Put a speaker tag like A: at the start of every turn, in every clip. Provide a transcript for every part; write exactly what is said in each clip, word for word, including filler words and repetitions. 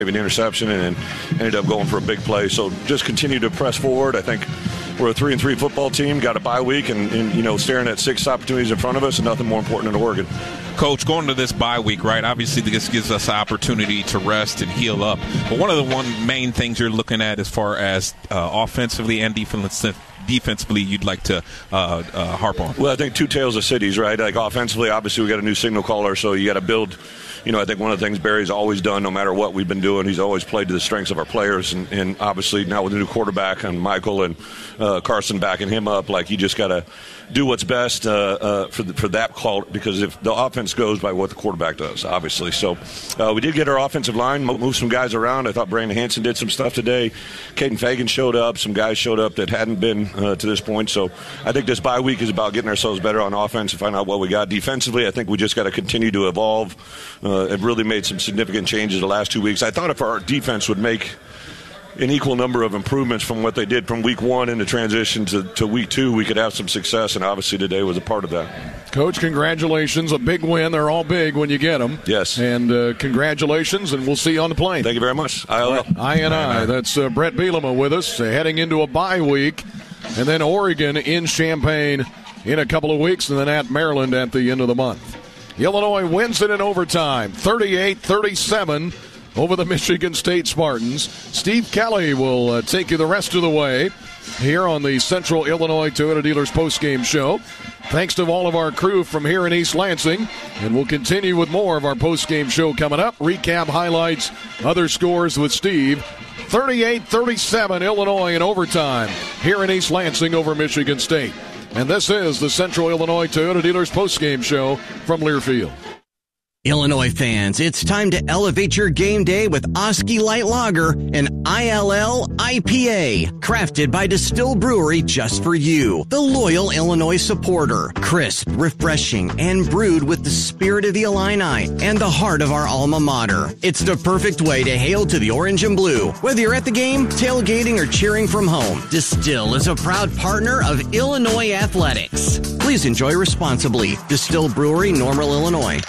A: an interception and ended up going for a big play. So just continue to press forward. I think we're a three and three football team, got a bye week, and, and you know, staring at six opportunities in front of us, and nothing more important than Oregon.
B: Coach, going to this bye week, right, obviously this gives us an opportunity to rest and heal up. But one of the one main things you're looking at as far as uh, offensively and defensively, defensively you'd like to uh, uh, harp on?
A: Well, I think two tales of cities, right? Like offensively, obviously we got a new signal caller, so you got to build. You know, I think one of the things Barry's always done, no matter what we've been doing, he's always played to the strengths of our players. And, and obviously now with the new quarterback and Michael and uh, Carson backing him up, like you just got to do what's best uh, uh, for the, for that call, because if the offense goes by what the quarterback does, obviously. So uh, we did get our offensive line, move some guys around. I thought Brandon Hanson did some stuff today. Caden Fagan showed up. Some guys showed up that hadn't been uh, to this point. So I think this bye week is about getting ourselves better on offense and find out what we got. Defensively, I think we just got to continue to evolve. Uh, have really made some significant changes the last two weeks. I thought if our defense would make an equal number of improvements from what they did from week one in the transition to, to week two, we could have some success, and obviously today was a part of that.
C: Coach, congratulations. A big win. They're all big when you get them.
A: Yes.
C: And uh, congratulations, and we'll see you on the plane.
A: Thank you very much. I L L.
C: I and I. That's uh, Brett Bielema with us, uh, heading into a bye week, and then Oregon in Champaign in a couple of weeks, and then at Maryland at the end of the month. Illinois wins it in overtime, thirty-eight thirty-seven over the Michigan State Spartans. Steve Kelly will uh, take you the rest of the way here on the Central Illinois Toyota Dealers postgame show. Thanks to all of our crew from here in East Lansing, and we'll continue with more of our postgame show coming up. Recap, highlights, other scores with Steve. thirty-eight thirty-seven Illinois in overtime here in East Lansing over Michigan State. And this is the Central Illinois Toyota Dealers postgame show from Learfield.
D: Illinois fans, it's time to elevate your game day with Oski Light Lager, an I L L I P A, crafted by Distill Brewery just for you, the loyal Illinois supporter. Crisp, refreshing, and brewed with the spirit of the Illini and the heart of our alma mater. It's the perfect way to hail to the orange and blue. Whether you're at the game, tailgating, or cheering from home, Distill is a proud partner of Illinois Athletics. Please enjoy responsibly. Distill Brewery, Normal, Illinois.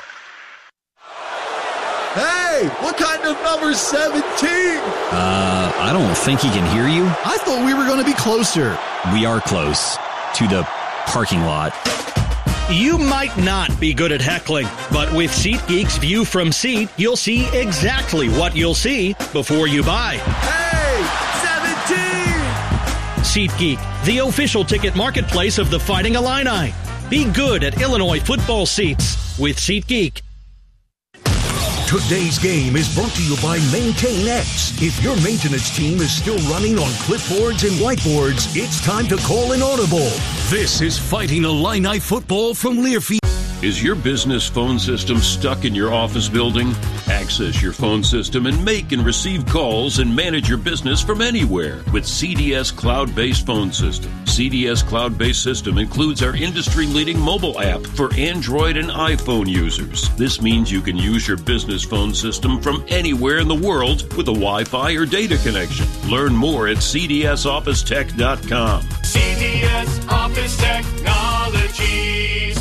E: Hey, what kind of number seventeen?
F: Uh, I don't think he can hear you.
E: I thought we were going to be closer.
F: We are close to the parking lot.
G: You might not be good at heckling, but with SeatGeek's View from Seat, you'll see exactly what you'll see before you buy.
E: Hey, seventeen!
G: SeatGeek, the official ticket marketplace of the Fighting Illini. Be good at Illinois football seats with SeatGeek.
H: Today's game is brought to you by MaintainX. If your maintenance team is still running on clipboards and whiteboards, it's time to call an audible. This is Fighting Illini football from Learfield.
I: Is your business phone system stuck in your office building? Access your phone system and make and receive calls and manage your business from anywhere with C D S Cloud-Based Phone System. C D S Cloud-Based System includes our industry-leading mobile app for Android and iPhone users. This means you can use your business phone system from anywhere in the world with a Wi-Fi or data connection. Learn more at C D S office tech dot com.
J: C D S Office Technologies.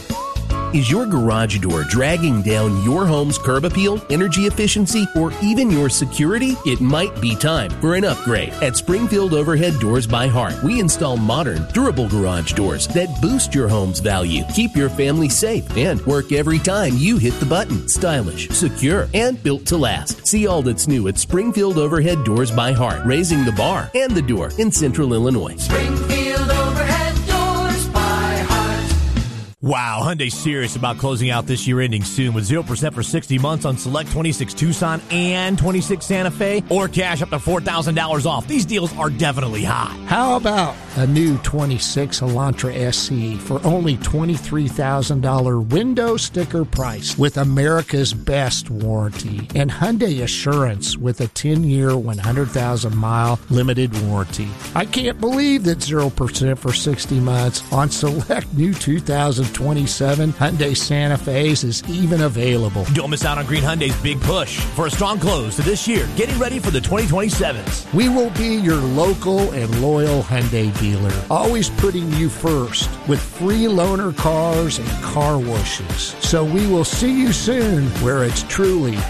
K: Is your garage door dragging down your home's curb appeal, energy efficiency, or even your security? It might be time for an upgrade. At Springfield Overhead Doors by Heart, we install modern, durable garage doors that boost your home's value, keep your family safe, and work every time you hit the button. Stylish, secure, and built to last. See all that's new at Springfield Overhead Doors by Heart, raising the bar and the door in Central Illinois.
J: Springfield Overhead Doors by Heart.
L: Wow, Hyundai's serious about closing out this year ending soon with zero percent for sixty months on select twenty-six Tucson and twenty-six Santa Fe, or cash up to four thousand dollars off. These deals are definitely hot.
M: How about a new twenty-six Elantra S E for only twenty-three thousand dollars window sticker price with America's best warranty and Hyundai Assurance with a ten-year, one hundred thousand mile limited warranty. I can't believe that zero percent for sixty months on select new two thousand twenty-seven Hyundai Santa Fe's is even available.
L: Don't miss out on Green Hyundai's big push for a strong close to this year, getting ready for the twenty twenty-sevens.
M: We will be your local and loyal Hyundai dealer, always putting you first with free loaner cars and car washes. So we will see you soon where it's truly